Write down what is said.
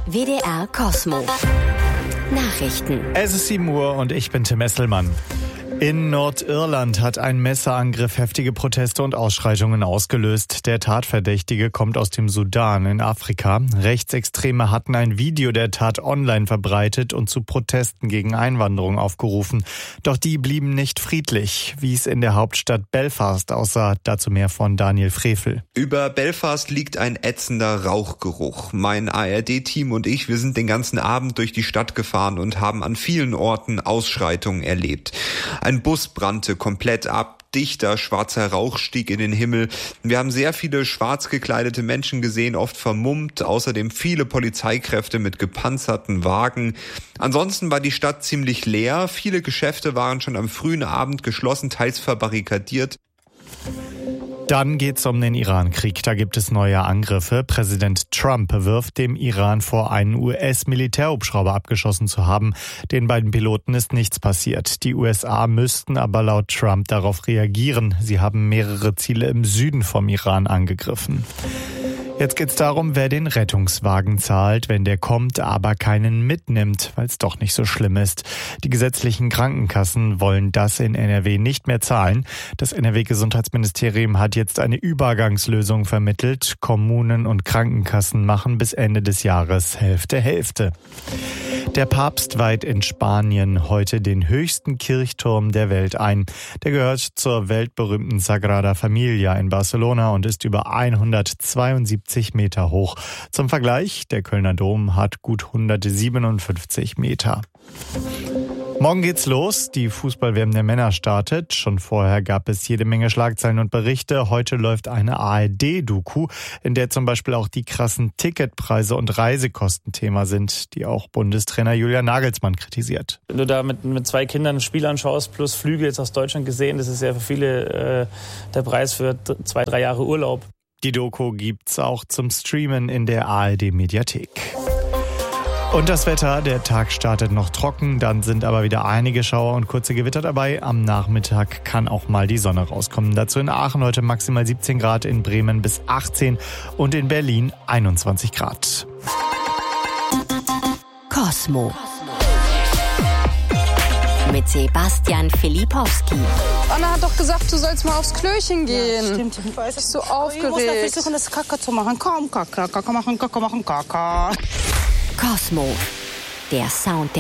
WDR Cosmo. Nachrichten. Es ist 7 Uhr und ich bin Tim Esselmann. In Nordirland hat ein Messerangriff heftige Proteste und Ausschreitungen ausgelöst. Der Tatverdächtige kommt aus dem Sudan in Afrika. Rechtsextreme hatten ein Video der Tat online verbreitet und zu Protesten gegen Einwanderung aufgerufen. Doch die blieben nicht friedlich, wie es in der Hauptstadt Belfast aussah. Dazu mehr von Daniel Frevel. Über Belfast liegt ein ätzender Rauchgeruch. Mein ARD-Team und ich, wir sind den ganzen Abend durch die Stadt gefahren und haben an vielen Orten Ausschreitungen erlebt. Ein Bus brannte komplett ab, dichter schwarzer Rauch stieg in den Himmel. Wir haben sehr viele schwarz gekleidete Menschen gesehen, oft vermummt, außerdem viele Polizeikräfte mit gepanzerten Wagen. Ansonsten war die Stadt ziemlich leer, viele Geschäfte waren schon am frühen Abend geschlossen, teils verbarrikadiert. Dann geht's um den Iran-Krieg. Da gibt es neue Angriffe. Präsident Trump wirft dem Iran vor, einen US-Militärhubschrauber abgeschossen zu haben. Den beiden Piloten ist nichts passiert. Die USA müssten aber laut Trump darauf reagieren. Sie haben mehrere Ziele im Süden vom Iran angegriffen. Jetzt geht's darum, wer den Rettungswagen zahlt, wenn der kommt, aber keinen mitnimmt, weil es doch nicht so schlimm ist. Die gesetzlichen Krankenkassen wollen das in NRW nicht mehr zahlen. Das NRW-Gesundheitsministerium hat jetzt eine Übergangslösung vermittelt. Kommunen und Krankenkassen machen bis Ende des Jahres Hälfte. Der Papst weiht in Spanien heute den höchsten Kirchturm der Welt ein. Der gehört zur weltberühmten Sagrada Familia in Barcelona und ist über 172 Meter hoch. Zum Vergleich, der Kölner Dom hat gut 157 Meter. Morgen geht's los. Die Fußball-WM der Männer startet. Schon vorher gab es jede Menge Schlagzeilen und Berichte. Heute läuft eine ARD-Doku, in der zum Beispiel auch die krassen Ticketpreise und Reisekosten Thema sind, die auch Bundestrainer Julian Nagelsmann kritisiert. Wenn du da mit 2 Kindern ein Spiel anschaust, plus Flüge jetzt aus Deutschland gesehen, das ist ja für viele der Preis für 2-3 Jahre Urlaub. Die Doku gibt's auch zum Streamen in der ARD-Mediathek. Und das Wetter, der Tag startet noch trocken, dann sind aber wieder einige Schauer und kurze Gewitter dabei. Am Nachmittag kann auch mal die Sonne rauskommen. Dazu in Aachen heute maximal 17 Grad, in Bremen bis 18 und in Berlin 21 Grad. Cosmo. Mit Sebastian Filipowski. Anna hat doch gesagt, du sollst mal aufs Klöchen gehen. Ja, stimmt. Ich weiß, ich bin so aufgeregt. Ich muss mal versuchen, das Kaka zu machen. Komm, Kaka machen, Kaka machen, Kaka. Cosmo. Der Sound der